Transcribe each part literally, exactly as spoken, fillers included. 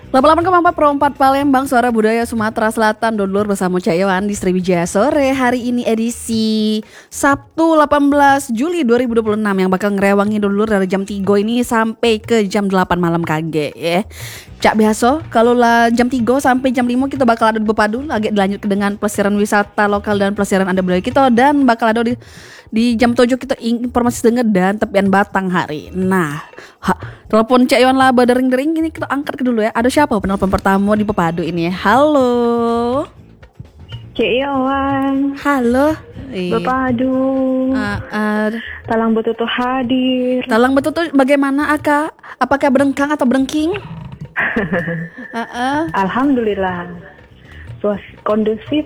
delapan puluh delapan koma empat Pro empat Palembang, suara budaya Sumatera Selatan. Dulur bersama Cak Yohan di Sriwijaya Sore. Hari ini edisi Sabtu delapan belas Juli dua ribu dua puluh enam yang bakal ngerewangi dulur dari jam tiga ini sampai ke jam delapan malam kage ya. Cak biasa kalau lah jam tiga sampai jam lima kita bakal ada di Bepadu lagi dilanjut dengan pelesiran wisata lokal dan pelesiran ada budaya kita, dan bakal ada di di jam tujuh kita informasi dengar dan tepian Batang hari. Nah, ha, telepon Cak Yohan lah berdering-dering ini kita angkat ke dulu ya. Ada siapa penelpon pertama di Bepadu ini? Halo. Cak Yohan. Halo. Bepadu. Uh, uh, Talang betutu hadir. Talang betutu bagaimana Aka? Apakah berengkang atau berengking? uh-uh. Alhamdulillah. Suas kondusif.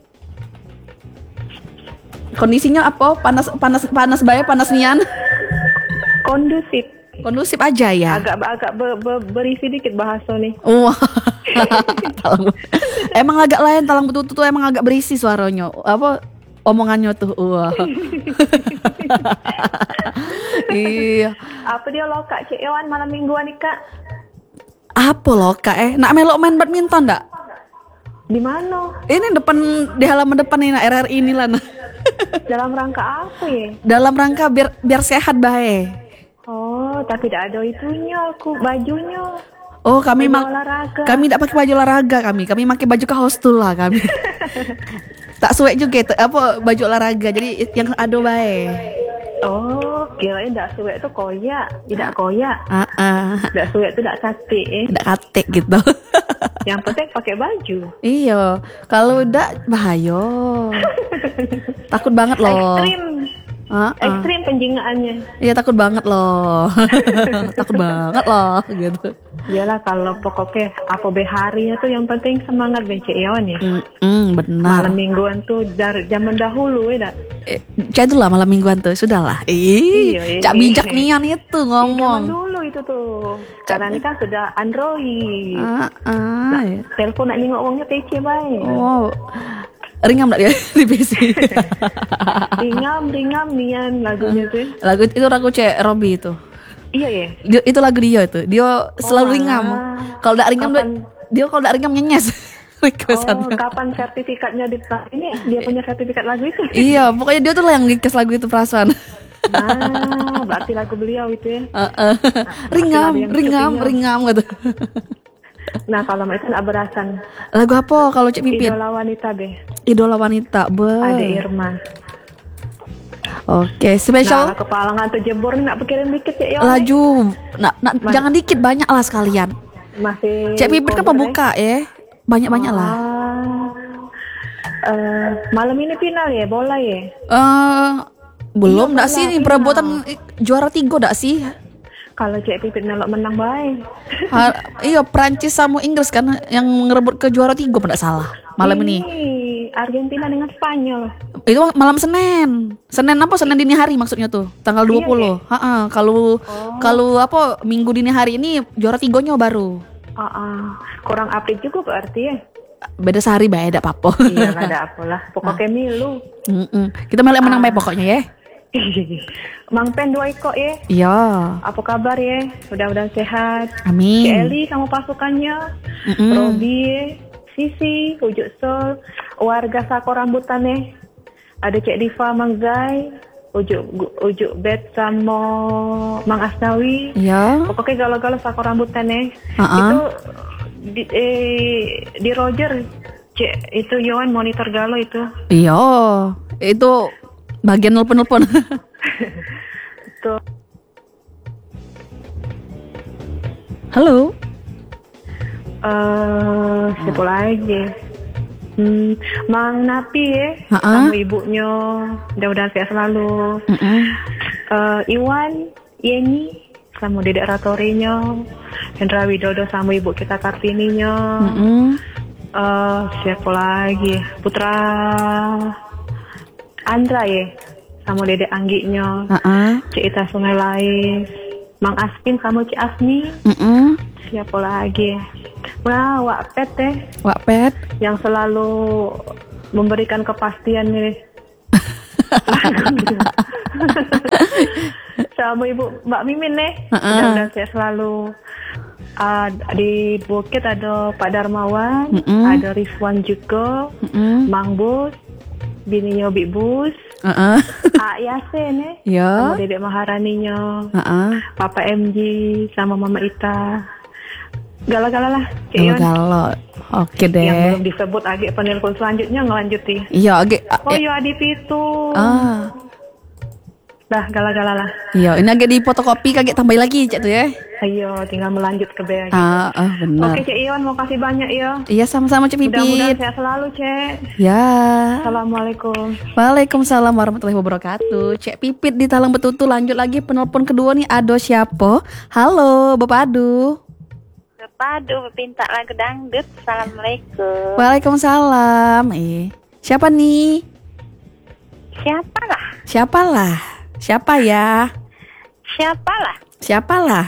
Kondisinya apa? Panas panas panas bae panas nian. Kondusif. Kondusif aja ya. Agak agak be, be, berisi dikit bahasa nih. Wah. Talang, emang agak lain talang betutu tuh emang agak berisi suaranya. Apa omongannya tuh. Wah. Iya. Apa dia lo Kak Cak Yohan malam mingguan nih Kak? Apa loh Kak eh? Nak melok main badminton enggak? Di mana? Ini depan di halaman depan ini R R I ini lah. Nah. Dalam rangka apa ya? Dalam rangka biar biar sehat bae. Oh, tapi tidak ada itunya aku bajunya. Oh, kami baju mak olahraga. Kami tidak pakai baju olahraga kami. Kami pakai baju kaos tuh lah kami. Tak suek juga apa baju olahraga. Jadi yang ada bae. Oh, kirain tidak suek itu koyak, tidak koyak. Ah, uh, Tidak suek itu tidak katik eh. tidak katek gitu. Yang penting pakai baju. Iya, kalau udah bahaya. Takut banget loh. Ekstrim. Uh, uh. Ekstrim penjingaannya. Iya, takut banget loh. Takut banget loh gitu. Iyalah kalau pokoknya apa be harinya tuh yang penting semangat be Cak Yohan ya. Mm, mm, benar. Malam mingguan tuh dari zaman dahulu ya dak. Eh, Cak itu lah malam mingguan tuh, sudahlah. Ih, Iya, Cak iya. bijak nian itu Zaman ngomong. dulu itu tuh. Karena ini kan sudah Android. Ah, ah, Nah, ya. telepon nak nengok uangnya P C baik. Oh, ringam tak dia di P C? Ringam ringam nian lagunya tuh. Lagu itu lagu Cek Robi itu. Iya ya. Dia, itu lagu dia itu. Dia selalu Oh, ringam. alah. Kalau tak ringam dia, Kapan- dia kalau tak ringam nyenyes. Oh, Requestannya. kapan sertifikatnya di ini dia punya sertifikat lagu itu? Iya, pokoknya dia tuh lah yang request lagu itu perasaan. Ah, berarti lagu beliau itu ya. Uh, uh. Ringam, ada yang ringam, cutinya. ringam gitu. Nah, kalau itu nak berasan Lagu apa kalau Cek Pipit? idola wanita be. Idola wanita, be. Ada Irma. Oke, Nah, spesial kepalangan tuh jebor nih nak pikirin dikit ya. laju. Nak, nak jangan dikit, banyak lah sekalian. Masih Cek Pipit kan cover, pembuka ya. Banyak-banyak lah. Ah. Eh, malam ini final ya bola ya. Eh, belum Iya, dak bola sih nih final. perebutan eh, juara tiga dak sih? Kalau Cek Pipit melok menang baik. Ha, iya Prancis sama Inggris kan yang ngerebut ke juara tiga pada salah malam ini. Argentina dengan Spanyol. Itu malam Senin. Senin apa? Senin dini hari maksudnya tuh. Tanggal dua puluh. Iya, Ha-ha, kalau kalau apa Minggu dini hari ini juara tiganya baru. Ah, ah. Kurang update juga berarti ya. Beda sehari bae dak apa-apa. Iya, nggak ada apalah. Pokoknya milu. Mm-mm. Kita melek menang bae pokoknya ya. Mang Pen dua iko ya. Iya. Apa kabar ya? Mudah-mudahan sehat. Amin. Cik Eli sama pasukannya. Mm-mm. Robi, Sisi, Ujuk Sol, warga Sako rambutan ya. Ada Cik Diva, Mang Zai, Ujuk Ujuk Bet sama Mang Asnawi. Iya. Pokoknya galau-galau Sako rambutan ya. Uh-uh. Itu di, eh, di Roger, Cik, itu Yohan monitor galau itu. Iya. Itu bagian nelpon-nelpon. Tuh. Halo. Eh, siapa lagi? Hmm, Mang Napi ya, Ha-ha. sama ibunya, mudah-mudahan sehat selalu. Mm-mm. Eh, Iwan, Yeni, sama Dedek Ratorinya, Hendra Widodo sama ibu kita Kartininya. Mm-mm. Eh, siapa lagi? Putra Andra ya, sama Dedek Angginya, Ha-ha. Cik Ita Sungai Lais, Mang Aspin sama Cik Asmi. Mm-mm. Siapa lagi? Nah, Wak Pet teh Wak Pet. yang selalu memberikan kepastian nih. sama Ibu Mbak Mimin nih. Uh-uh. Mudah-mudahan saya selalu Ah, di Bukit ada Pak Darmawan, Mm-mm. ada Rizwan juga, Mm-mm. Mang Bus, bininya Big Bus, Uh-uh. A Yasin eh, Ya. sama Dedek Maharaninya, Uh-uh. Papa M G, sama Mama Ita. Gala-gala lah, Cik Yon. Galau. Oke Yang deh. belum disebut agak penelpon selanjutnya ngelanjuti. Iya, agak Oh iya Adi Pitu. ah. Dah gala-gala lah. Iya, ini agak di fotokopi kagak tambah lagi cek tuh ya. Ayo tinggal melanjut ke B. Ah, ah benar. Oke Cik Iwan, mau kasih banyak ya. Iya, sama-sama Cek Mudah-mudahan Pipit. sehat selalu Cek. Ya. Assalamualaikum. Waalaikumsalam warahmatullahi wabarakatuh. Cek Pipit di Talang Betutu. Lanjut lagi penelpon kedua nih. Ado siapa? Halo, Bapak Ado. Padu minta lagu dangdut. Assalamualaikum. Waalaikumsalam. Eh, siapa nih? Siapa lah? Siapalah? Siapa ya? Siapa lah? Siapalah?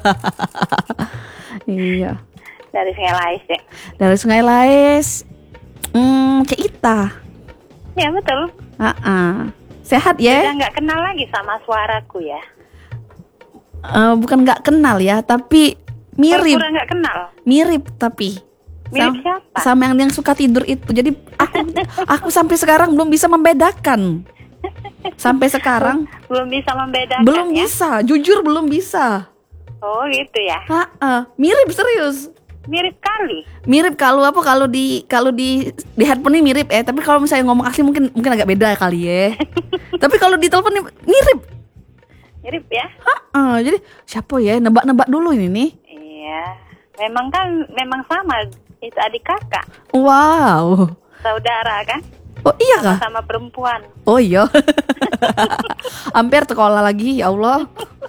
Iya. Dari Sungai Lais ya. Dari Sungai Lais. Hmm, Cek Ita. Ya betul. Ah, ah. Sehat ya? Udah nggak kenal lagi sama suaraku ya. Eh, bukan nggak kenal ya, tapi mirip. Udah nggak kenal. Mirip tapi. Mirip Sam- siapa? Sama yang yang suka tidur itu. Jadi aku aku sampai sekarang belum bisa membedakan. Sampai sekarang Belum bisa membedakan belum ya. bisa, jujur belum bisa. Oh gitu ya. Ha-ha. Mirip serius. Mirip kali. Mirip kalau apa kalau di kalau di di handphone ini mirip eh, tapi kalau misalnya ngomong asli mungkin mungkin agak beda kali ya. Tapi kalau di telepon ini mirip. Mirip ya. Ha-ha. Jadi siapa ya? Nebak-nebak dulu ini nih. Iya. Memang kan memang sama. Itu adik kakak. Wow. Saudara kan. Oh iya kah? Sama perempuan. Oh iya. Hampir sekolah lagi, ya Allah.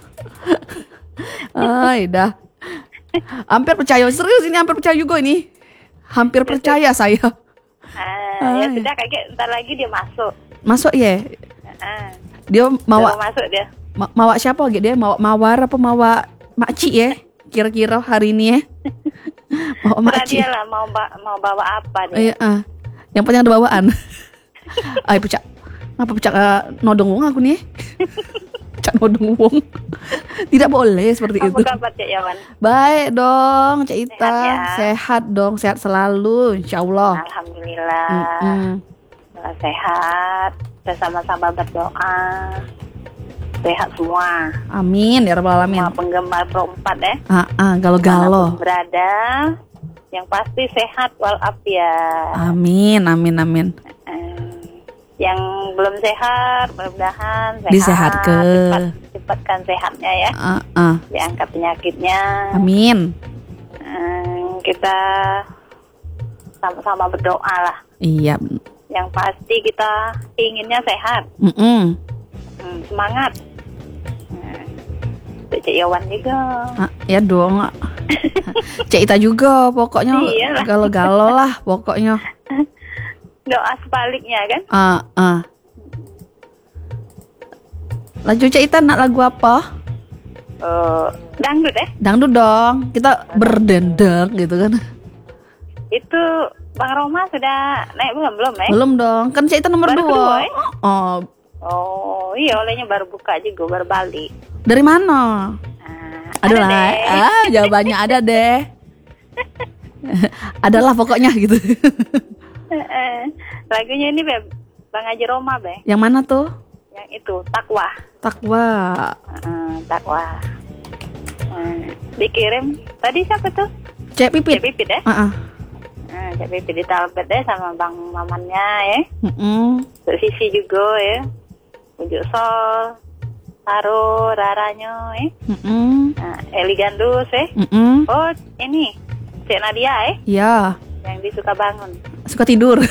Ay, dah. Hampir percaya, serius ini hampir percaya juga ini. Hampir percaya saya. Ah, ya Ay. sudah kakek ntar lagi dia masuk. Masuk ya? Ah, Dia baru mawa masuk dia. ma- mawa siapa lagi dia? Mawa mawar apa mawa makci ya? Kira-kira hari ini ya. Mawa Terserah makci. dia lah mau ba- mau bawa apa Oh, dia. iya, ah. Yang penting ada bawaan. Ay, pecah. Apa pecah uh, nodong wong aku nih? Pecah nodong wong. Tidak boleh seperti Apa itu. kabar Cek Yawan? Baik dong, Cik Ita. Sehat ya? Sehat dong, sehat selalu, insya Allah. Alhamdulillah. Mm-mm. Kalau sehat, kita sama-sama berdoa. Sehat semua. Amin, ya rabbal alamin. Semua penggemar perempat ya. Ah, ah, galau-galau. Dimanapun berada, yang pasti sehat walafiat. Amin, amin, amin. Eh, yang belum sehat, mudah-mudahan sehat. Disehatkan. Cepat, cepatkan sehatnya ya. Ah, ah. Diangkat penyakitnya. Amin. Eh, kita sama-sama berdoa lah. Iya. Yang pasti kita inginnya sehat. Mm-mm. Hmm, semangat. Eh, Untuk Cik Yawan juga. Ah, ya dong. Cik Ita juga, pokoknya Iyalah. galau-galau lah, pokoknya. Doa sebaliknya kan. Ah, ah. Lanjut Cik Ita, nak lagu apa? Eh, dangdut ya. Dangdut dong, kita berdendang gitu kan. Itu Bang Roma sudah naik belum belum ya? Belum dong, kan Cik Ita nomor Baru dua. kedua, eh? Oh, Oh iya, olehnya baru buka juga, baru balik. dari mana? Nah, Ada ada lah, deh. ah jawabannya ada deh. Adalah pokoknya gitu. Eh, Lagunya ini Beb, Bang Haji Roma Be. Yang mana tuh? Yang itu takwa. Takwa. Eh, takwa. Eh, dikirim tadi siapa tuh? Cek Cek Pipit. Pipit ya? Ah, ah. Eh, Cek Pipit di Talbet ya sama Bang Mamannya ya. Mm-mm. Terus Sisi juga ya. Ujuk Sol, Taro, Raranya ya. Mm-mm. Nah, Eli Gandus ya. Mm-mm. Oh ini Cek Nadia ya. Ya, Yang disuka bangun. suka tidur.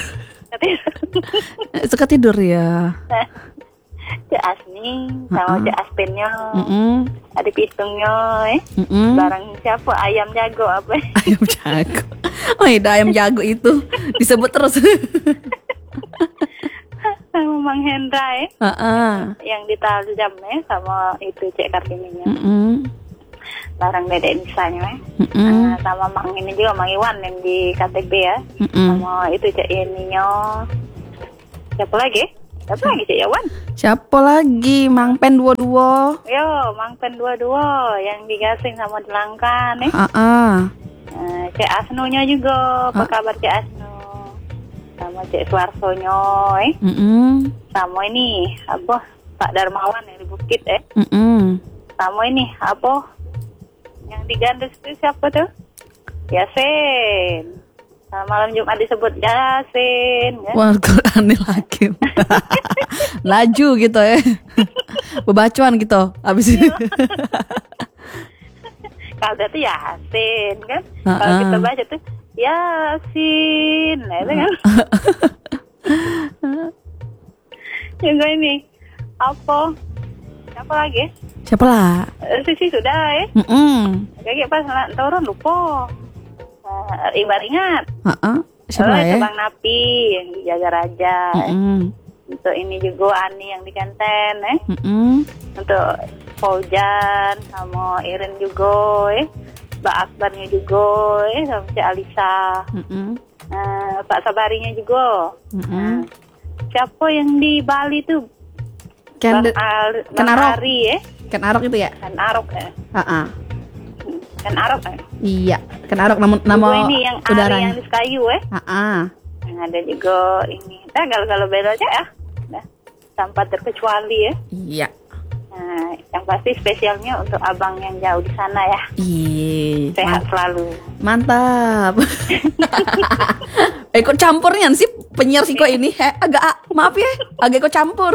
Suka tidur ya. Cek Asni sama Uh-uh. Cek Aspennya. Mm-mm. Ada pitungnya eh. Mm-mm. Barang siapa ayam jago apa? Ayam jago. Oh iya, ayam jago itu disebut terus. Sama Mang Hendra eh. Ah, ah. Yang ditaljam eh sama itu Cek Kartininya. Mm-mm. Barang Dedek Nisanya eh. Mm-mm. Nah, sama Mang ini juga Mang Iwan yang di K T P ya. Mm-mm. Sama itu Cek Yeninya. Siapa lagi? Siapa lagi Cik Yawan? Siapa lagi? Mang Pen dua-dua. Yo, Mang Pen dua-dua yang digasing sama Delangkan eh. Heeh. Uh, Cik Asnunya juga, apa Ah. kabar Cik Asnu? Sama Cik Suarsonya eh. Mm-mm. Sama ini, apa, Pak Darmawan dari Bukit eh. Mm-mm. Sama ini, apa, yang digandus itu siapa tuh? Yasin. Nah, malam Jumat disebut Yasin ya. Wah, Quran lagi. Laju gitu ya. Bebacuan gitu. Abis itu. Kalau itu Yasin kan. Uh-uh. Kalau kita baca tuh Yasin. Nah, itu kan. Juga ini. Apa? Siapa lagi? Siapa lah? Eh, Sisi sudah ya. Mm-mm. Kayak pas nak turun lupa. Uh, Ibar ingat. Heeh. Siapa Oh, lah ya? itu Bang Napi yang dijaga raja. Mm-mm. Untuk ini juga Ani yang di Kenten eh. Mm-mm. Untuk Faujan sama Irin juga eh. Mbak Akbarnya juga eh sama Cik Alisa. Mm-mm. Uh, Pak Sabarinya juga. Mm-mm. Nah, siapa yang di Bali tuh? Ken, Bang, Al, Ken Bang Arok. Ari eh. Ken Arok itu ya? Kan Arok eh. Heeh. Kan Arok eh. Iya, Ken Arok nama nama Juga ini yang Ari udaranya. yang di Sekayu eh. Heeh. Nah, ada juga ini. Nah, kalau kalau beda aja ya. Nah, tanpa terkecuali ya. Iya. Nah, yang pasti spesialnya untuk abang yang jauh di sana ya. Iya. Sehat selalu. Mantap. Eh kok campurnya sih penyiar Siko ini? Eh, agak ah, maaf ya, agak ikut campur.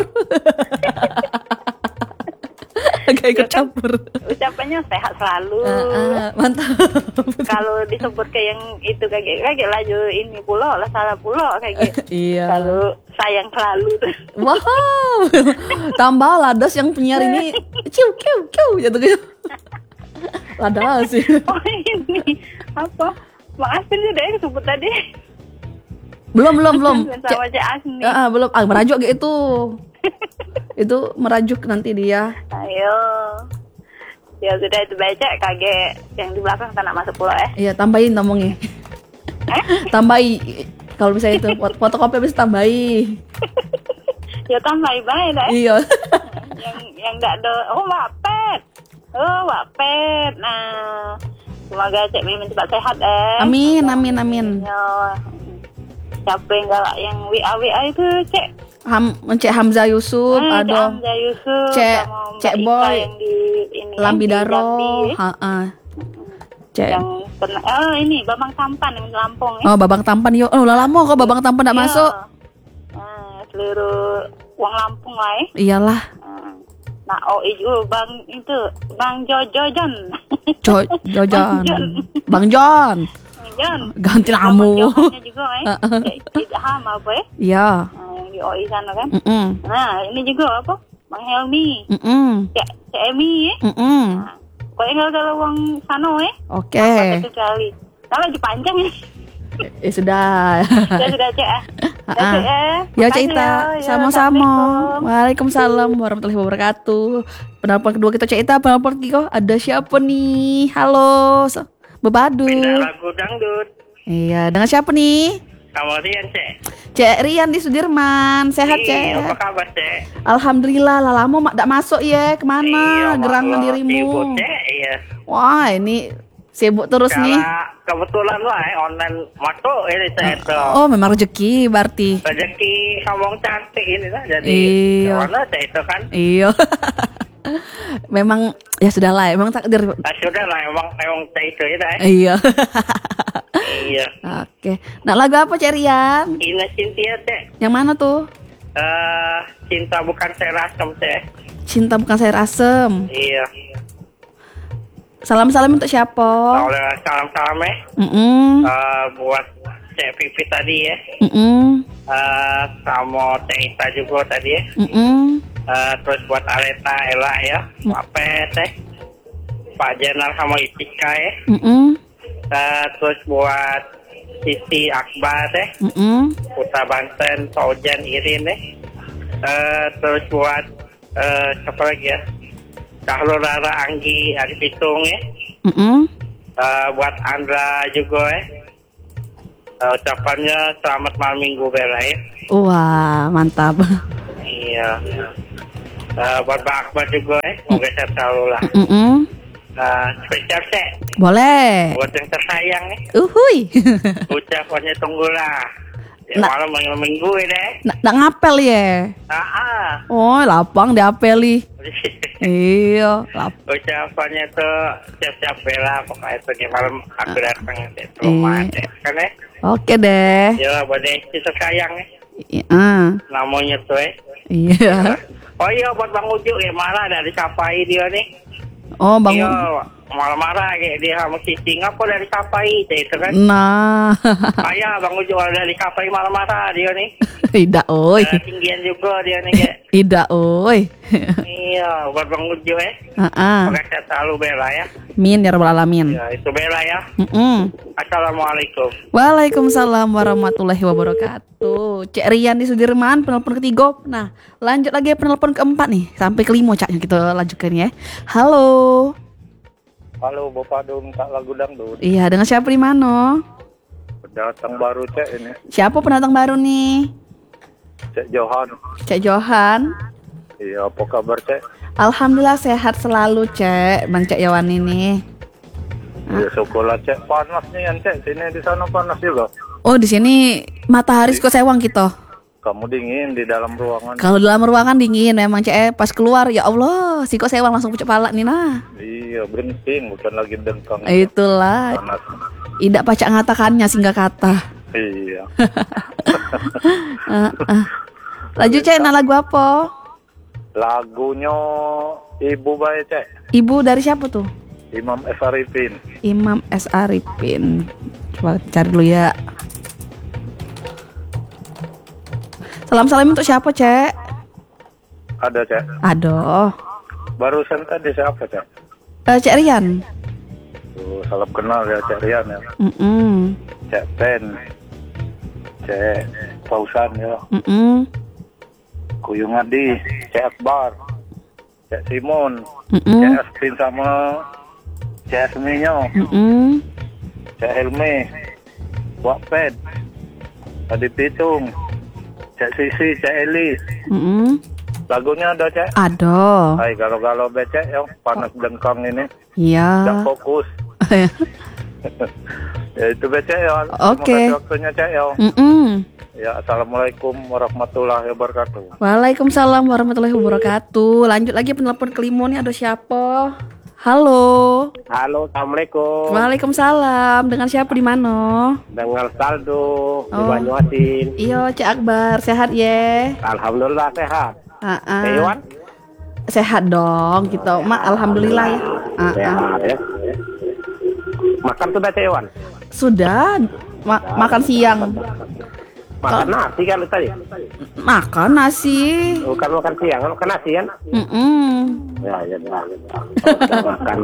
Agak ikut campur. Ucapannya sehat selalu. Ah, ah, mantap. Kalau disebut kayak yang itu kayak kayak laju ini pulau lah salah pulau kayak gitu. Iya. Kalau sayang selalu tuh. Wow. Tambah ladas yang penyiar ini ciu ciu ciu jatuh gitu. Ladas sih. Oh ini apa? Bang Asmin sudah ya disebut tadi. Belum belum belum. Sama Cik Asmi. Ah, ah, belum. Ah, merajuk kayak itu. Itu merajuk nanti dia. Ayo. Ya sudah itu baca kaget yang di belakang tak nak masuk pulau eh. Iya, tambahin ngomongnya. Eh? Tambahi. Kalau misalnya itu fot- fotokopi bisa tambahi. Ya tambah baik dah. Eh. Iya. yang yang enggak ada. Oh, Wapet. Oh, Wapet. Nah, semoga Cik Mimin cepat sehat eh. Amin, amin, amin. Ya. Siapa yang galak yang W A W A itu Cik? Ham, Cek Hamzah Yusuf, Hmm, Cik ada Hamzah Yusuf Cek- sama Mbak Cek Ika Boy. yang di ini Lambi di Jambi, Daro, heeh. Cek. yang pernah oh ini Bambang Tampan yang di Lampung ya. Oh, Babang Tampan yo. Oh, udah lama kok Babang Tampan enggak Iya. masuk. Nah, seluruh uang Lampung lah ya. Iyalah. Nah, oh itu Bang itu Bang Jojo Jon. Jo Jojon. Jon. Bang Jon. Bang Jon. Ganti Sama namu. Johannya juga ya. Heeh. Cik Idham apa ya? Iya. Nah, yang di O I sana kan. Mm-mm. Nah, ini juga apa? Bang Helmi. Mm-mm. Cik Cik Emi ya. Mm-mm. Nah, kok enggak kalau uang sana ya? Oke. Satu kali. Kalau lagi panjang ya. Eh sudah. Ya sudah Cik ya. Ah. Ya Cik ya. Ya Makasih Cik Ita, ya. Ya, sama-sama. Assalamualaikum. Waalaikumsalam warahmatullahi wabarakatuh. Penelpon kedua kita Cik Ita, penelpon ketiga ada siapa nih? Halo, so- Bebadu. Lagu dangdut. Iya, dengan siapa nih? Sama Rian, Cek. Cek Rian di Sudirman, sehat Iya, apa Cek? kabar, Cek? Alhamdulillah, lah lama mak dak masuk ya, Iya, kemana gerangan maklum, dirimu? sibuk, Cek. Iya. Wah, ini sibuk terus nih. Karena kebetulan lah, eh, online masuk ini saya tuh. Oh, memang rezeki berarti. Rezeki ngomong cantik ini lah, jadi Iya. mana saya itu kan. Iya. Memang ya sudah lah, memang takdir. Nah, sudah lah, emang emang saya itu ya, eh. Iya. Iya. Oke. Nah, lagu apa Cek Rian? Ina Cynthia, Cek. Yang mana tuh? Eh, cinta bukan serasem, Cek. Cinta bukan sayur asem. Iya. Salam-salam untuk siapa? Oleh salam-salam eh, Mm-mm. Eh, buat Cek Pipi tadi ya. Mm-mm. Eh, sama Cek Ita juga tadi ya. Mm-mm. Eh, terus buat Aleta, Ella ya, Wapet eh, Pak Jenal sama Itika ya. Mm-mm. Eh, terus buat Sisi Akbar eh, Mm-mm. Putra Banten, Paujan, Irin eh. Eh, terus buat eh, siapa lagi ya? Kahlul Rara, Anggi, Ari Pitung ya. Mm-mm. Eh, buat Andra juga eh. Eh, ucapannya selamat malam minggu Bella ya. Wah, mantap. Iya. Uh, buat Pak Akbar juga eh. Moga sehat selalu lah. Mm-mm. Uh, spesial cek. Boleh. Buat yang tersayang nih. Uhuy. Ucapannya tunggulah. Ya, Nah. malam minggu minggu deh. Nak nak ngapel ya. Ah, ah. Oh, lapang diapeli. Iya, lap. Ucapannya tuh siap-siap bela pokoknya itu di malam aku datang ke rumah Iya. deh. Kan eh? Oke deh. Ya buat yang tersayang nih. Iya. Namanya tuh eh. Iya. Oh iya buat Bang Ujuk ya marah dari sapai dia nih. Oh, Bang. Iya malah marah kayak dia sama Cici ngapa dari sapai itu kan. Nah. Ayah Bang Ujuk dari sapai malah marah dia nih. Tidak, oi. Eh, tinggian juga dia nih kayak. Tidak, oi. Iya buat Bang Ujuk eh. Heeh. Oke saya selalu bela ya. Min ya rabbal alamin. Ya itu bela ya. Mm-mm. Assalamualaikum. Waalaikumsalam warahmatullahi wabarakatuh. Cek Rian di Sudirman, penelpon ketiga. Nah, lanjut lagi penelpon keempat nih, sampai kelima caknya kita lanjutkan ya. Halo. Halo, Bapak Dum, tak lagu dangdut. Iya, dengan siapa di mana? Pendatang baru cek ini, Siapa pendatang baru nih? Cek Johan. Cek Johan. Iya, apa kabar cek? Alhamdulillah sehat selalu, Cek. Bang Cek Yawan ini. Iya, syukurlah cek. Panas nih yang cek, sini di sana panas juga. Oh, di sini matahari kok sewang kita. Kamu dingin di dalam ruangan. Kalau dalam ruangan dingin memang Cek. Pas keluar ya Allah, si kok sewang langsung pucuk pala nih nah. Iya, berinting, bukan lagi dengkang. Itulah. Panas. Tidak pacak ngatakannya singgah kata. Iya. Uh, uh. Lanjut Cek, nah lagu apa? Lagunya Ibu Bae cek. Ibu dari siapa tuh? Imam S. Arifin. Imam S. Arifin. Coba cari dulu ya. Salam-salam untuk siapa Cek? Ada cek. Aduh. Barusan tadi siapa cek? Uh, Cek Rian. Tuh, salam kenal ya cek Rian ya. Mm-mm. Cek Pen. Cek Pausan ya. Mm-mm. Kuyung Adi, Cek Akbar, Cek Simon, Mm-mm. Cek Aspin sama Cek Asminyo, Mm-mm. Cek Helmi, Wak Ped, Adi Pitung, Cek Sisi, Cek Eli. Mm-mm. Lagunya ada cek. Aduh. Hai galau-galau becek yang panas dengkang ini. Iya. Gak fokus. Ya itu becek ya. Oke. Terima kasih waktunya cek ya. Mm-mm. Ya assalamualaikum warahmatullahi wabarakatuh. Waalaikumsalam warahmatullahi wabarakatuh. Lanjut lagi penelpon kelima nih, ada siapa? Halo. Halo, assalamualaikum. Waalaikumsalam. Dengan siapa di mana? Dengan Saldo di Oh. Banyuasin. Iya, Cek Akbar, sehat ya? Alhamdulillah sehat. Ah, Cek Iwan? Sehat dong kita. Mak alhamdulillah ya. Ah, ah. Sehat ya. Makan sudah Cek Iwan? Sudah ma- makan siang. Makan nasi kan lu tadi? Makan nasi. Bukan makan siang, kan makan nasi kan? Mm-mm. Ya, ya, ya. Makan.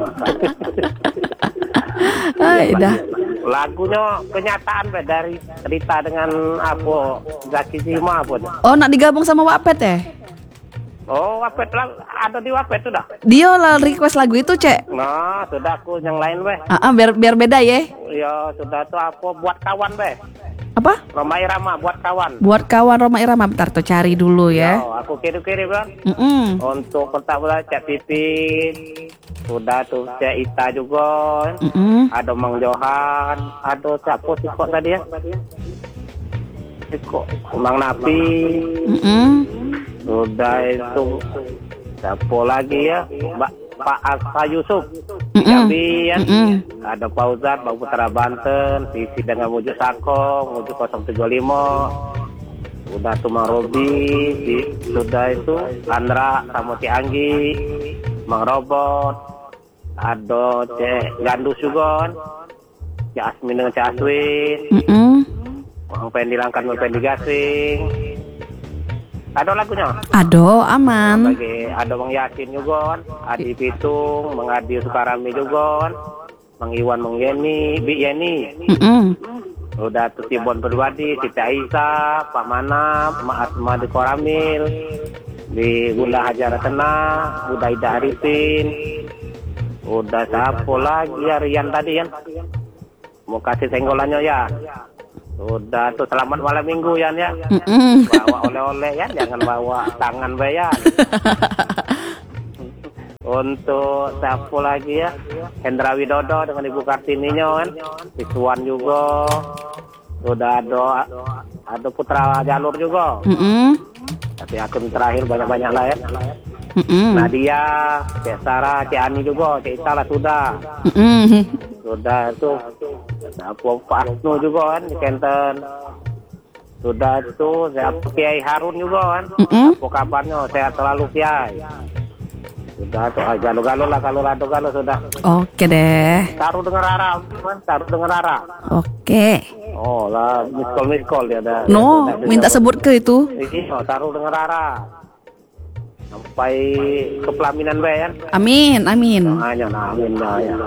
Ah, dah. Lagunya kenyataan Be, dari cerita dengan apa Zaki Sima apa tuh? Oh, nak digabung sama Wapet ya? Oh, Wapet lah, ada di Wapet sudah. Dia lah request lagu itu, Cek. Nah, sudah aku yang lain Be. Ah, ah, biar biar beda ya. Ya, sudah tuh apa buat kawan Be. Apa? Roma Irama buat kawan. Buat kawan Roma Irama, bentar tuh cari dulu ya. Oh, aku kirim-kirim kan. Mm-mm. Untuk pertama Cak Pipin, sudah tuh Cak Ita juga. Mm-mm. Ada Mang Johan, ada siapa sih kok tadi ya? Kok Mang Napi. Mm-mm. Sudah itu siapa lagi ya? Mbak Pak Asa Yusuf. Mm-mm. Jambi ya. Mm-mm. Ada Fauzan, Bang Putra Banten, Sisi dengan Wujud Sakong, Wujud nol tujuh lima. Udah tuh Mang Robi, di- sudah itu Andra sama Ci Anggi, Mang Robot, ada Cek Gandus juga, kan. Cek Asmin dengan Cek Aswin, Mm-mm. Mang Pendi Langkan, Mang Pendi Gasing. Ada lagunya? Aduh, aman. Bagi ada Bang Yasin juga, kan. Adi Pitung, Bang Adi Sukarami juga, kan. Bang Iwan, Bang Yeni, Bi Yeni. Mm-mm. Udah tuh Tibon Perwadi, Siti Aisyah, Pak Manap, Mak Asma di Koramil, di Bunda Hajara Tenah, udah Ida Arifin, udah siapa lagi ya Rian tadi ya. Mau kasih senggolannya ya. Udah tuh selamat malam minggu Yan ya. Mm-mm. Bawa oleh-oleh ya, jangan bawa tangan bayan. Untuk siapa lagi ya? Hendra Widodo dengan Ibu Kartininya kan. Siswan juga. Udah ada ada Putra Jalur juga. Mm-mm. Tapi akun terakhir banyak-banyak lah ya. Mm-mm. Nadia, Cik Sarah, Cik Ani juga, Cik Ita lah sudah. Mm-mm. Sudah itu. Apa Pak Asno juga kan di Kenten. Sudah itu saya Kiai Harun juga kan. Mm-mm. Apa kabarnya? Sehat selalu Kiai. Sudah tuh ah, galo-galo lah kalau galo-galo sudah. Oke deh. Taruh dengan Rara, kan? Taruh dengan Rara. Oke. Oh lah, miss call miss call dia ada. No, minta sebut ke itu. Iya, taruh dengan Rara. Sampai ke pelaminan bae kan. Amin, amin. Hanya nah, amin nah, ya.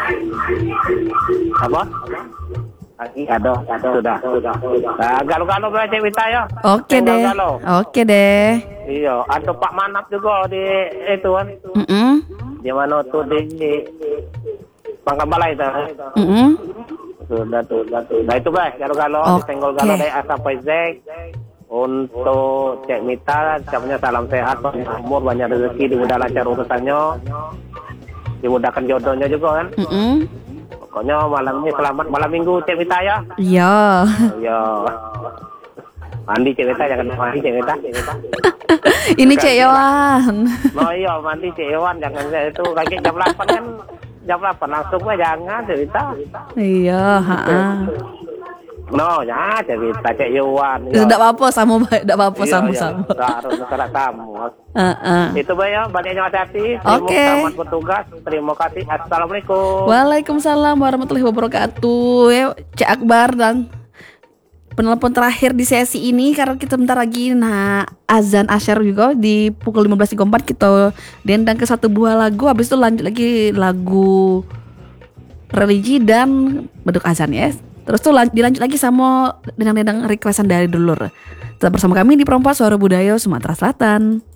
Apa? Lagi ada, ada sudah, sudah. Nah, galo-galo bae Cik Wita ya. Oke deh. Galo-galo. Oke deh. Iya, ada Pak Manap juga di itu kan. Mm-mm. Di mana tuh di Pangkabalai itu. Mm-mm. Sudah tuh, sudah tuh. Nah itu baik, galo-galo, Oke. disenggol galo dari A sampai Z. Untuk Cek Mita, ucapnya salam sehat, banyak umur, banyak rezeki, dimudahkan lancar urusannya, dimudahkan jodohnya juga kan. Mm-mm. Pokoknya malam ini selamat malam minggu Cek Mita ya. Iya. Iya. Mandi Cek Mita, jangan mandi Cek Mita. Ini Cek Yowan. Oh iya, mandi Cek Yowan, jangan itu lagi jam delapan kan. Jam delapan langsung mah jangan Cek Mita. Iya, ha-ha. No, ya Cek Mita, Cek Yowan. Tidak apa-apa, sama baik, tidak apa-apa, Iya, sama-sama. iya. Harus negara kamu. Heeh. Itu Mbak ya, banyaknya hati-hati. Oke. Selamat bertugas. Terima kasih. Assalamualaikum. Waalaikumsalam warahmatullahi wabarakatuh. Ya, Cek Akbar dan penelpon terakhir di sesi ini karena kita bentar lagi nah azan asyar juga di pukul lima belas tiga puluh empat kita dendang ke satu buah lagu, habis itu lanjut lagi lagu religi dan beduk azan ya. Terus tuh lan- dilanjut lagi sama dendang-dendang requestan dari dulur. Tetap bersama kami di Perempuan Suara Budaya Sumatera Selatan.